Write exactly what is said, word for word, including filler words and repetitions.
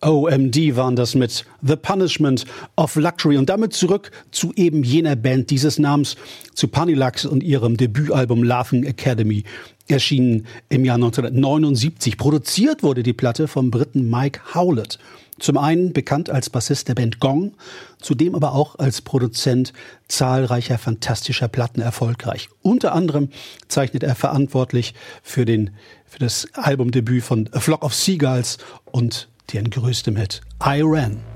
O M D waren das mit The Punishment of Luxury. Und damit zurück zu eben jener Band dieses Namens, zu Panilux und ihrem Debütalbum Laughing Academy, erschienen im Jahr neunzehnhundertneunundsiebzig. Produziert wurde die Platte vom Briten Mike Howlett. Zum einen bekannt als Bassist der Band Gong, zudem aber auch als Produzent zahlreicher fantastischer Platten erfolgreich. Unter anderem zeichnet er verantwortlich für, den, für das Albumdebüt von A Flock of Seagulls und deren größtem Hit I Ran.